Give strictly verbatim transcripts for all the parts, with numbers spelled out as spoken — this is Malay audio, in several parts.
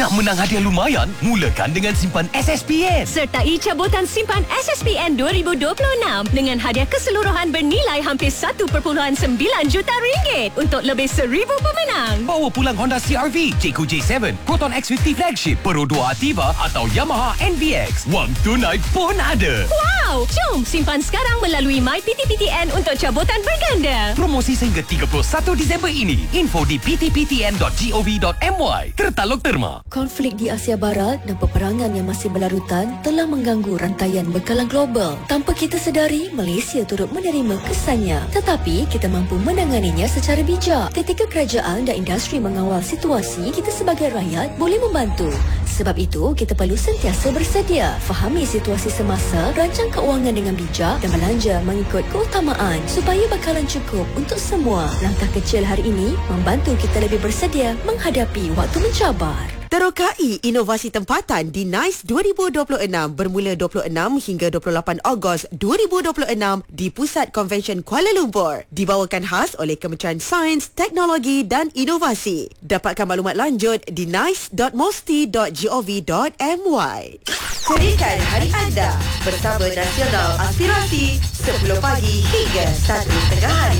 Nak menang hadiah lumayan? Mulakan dengan simpan S S P N. Sertai cabutan simpan S S P N dua ribu dua puluh enam dengan hadiah keseluruhan bernilai hampir satu perpuluhan sembilan juta ringgit untuk lebih seribu pemenang. Bawa pulang Honda C R V, J Q J tujuh, Proton X lima puluh Flagship, Pro dua Ativa atau Yamaha N V X. Wang tunai pun ada. Wow! Jom simpan sekarang melalui My P T P T N untuk cabutan berganda. Promosi sehingga tiga puluh satu Disember ini. Info di p t p t n dot gov dot m y. Tertaluk terma. Konflik di Asia Barat dan peperangan yang masih berlarutan telah mengganggu rantaian berkalang global. Tanpa kita sedari, Malaysia turut menerima kesannya. Tetapi, kita mampu menanganinya secara bijak. Ketika kerajaan dan industri mengawal situasi, kita sebagai rakyat boleh membantu. Sebab itu, kita perlu sentiasa bersedia. Fahami situasi semasa, rancang keuangan dengan bijak dan belanja mengikut keutamaan supaya bakalan cukup untuk semua. Langkah kecil hari ini membantu kita lebih bersedia menghadapi waktu mencabar. Terokai inovasi tempatan di NICE dua ribu dua puluh enam bermula dua puluh enam hingga dua puluh lapan Ogos dua ribu dua puluh enam di Pusat Konvensyen Kuala Lumpur. Dibawakan khas oleh Kementerian Sains, Teknologi dan Inovasi. Dapatkan maklumat lanjut di nice dot mosti dot gov dot m y. Cerikan hari anda bersama Nasional Aspirasi sepuluh pagi hingga satu tengah hari.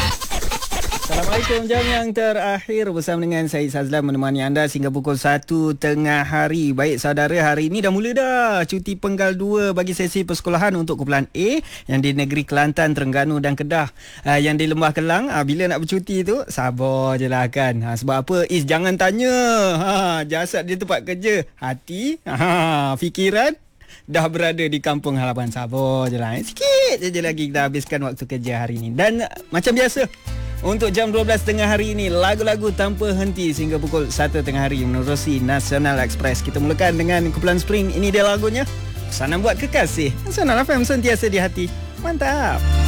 Assalamualaikum, jam yang terakhir bersama dengan saya Sazlan menemani anda sehingga pukul satu tengah hari. Baik saudara, hari ini dah mula dah cuti penggal dua bagi sesi persekolahan untuk kumpulan A yang di negeri Kelantan, Terengganu dan Kedah. Uh, yang di Lembah Kelang, uh, bila nak bercuti tu sabar je lah kan. Uh, sebab apa? Is jangan tanya. Ha, jasad di tempat kerja, hati, ha, fikiran dah berada di kampung halaman. Sabar je lah. Sikit je lagi kita habiskan waktu kerja hari ini. Dan uh, macam biasa, untuk jam dua belas tengah hari ini, lagu-lagu tanpa henti sehingga pukul satu tengah hari menerusi Nasional Express. Kita mulakan dengan kumpulan Spring. Ini dia lagunya, Pesanan Buat Kekasih. Nasional F M, sentiasa di hati. Mantap.